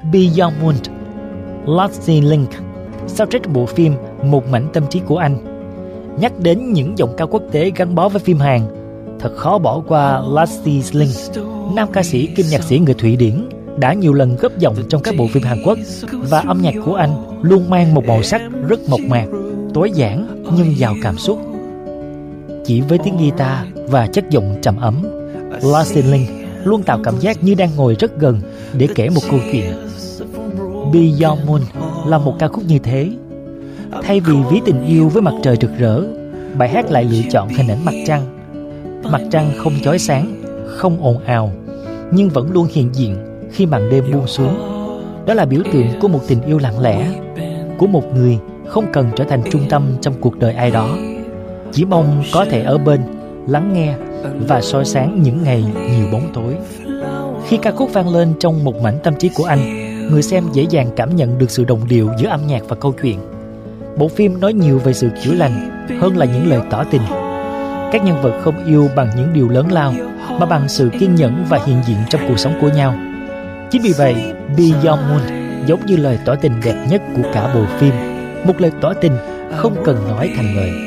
Beyond Moon, Lassie Link, soundtrack bộ phim Một mảnh tâm trí của anh. Nhắc đến những giọng ca quốc tế gắn bó với phim Hàn, thật khó bỏ qua Lassie Link, nam ca sĩ kiêm nhạc sĩ người Thụy Điển, đã nhiều lần góp giọng trong các bộ phim Hàn Quốc, và âm nhạc của anh luôn mang một màu sắc rất mộc mạc, tối giản nhưng giàu cảm xúc. Chỉ với tiếng guitar và chất giọng trầm ấm, Lassie Link luôn tạo cảm giác như đang ngồi rất gần để kể một câu chuyện. Beyond Moon là một ca khúc như thế. Thay vì ví tình yêu với mặt trời rực rỡ, bài hát lại lựa chọn hình ảnh mặt trăng. Mặt trăng không chói sáng, không ồn ào, nhưng vẫn luôn hiện diện khi màn đêm buông xuống. Đó là biểu tượng của một tình yêu lặng lẽ, của một người không cần trở thành trung tâm trong cuộc đời ai đó, chỉ mong có thể ở bên, lắng nghe và soi sáng những ngày nhiều bóng tối. Khi ca khúc vang lên trong Một mảnh tâm trí của anh, người xem dễ dàng cảm nhận được sự đồng điệu giữa âm nhạc và câu chuyện. Bộ phim nói nhiều về sự chữa lành hơn là những lời tỏ tình. Các nhân vật không yêu bằng những điều lớn lao, mà bằng sự kiên nhẫn và hiện diện trong cuộc sống của nhau. Chính vì vậy, Beyond Moon giống như lời tỏ tình đẹp nhất của cả bộ phim, một lời tỏ tình không cần nói thành lời.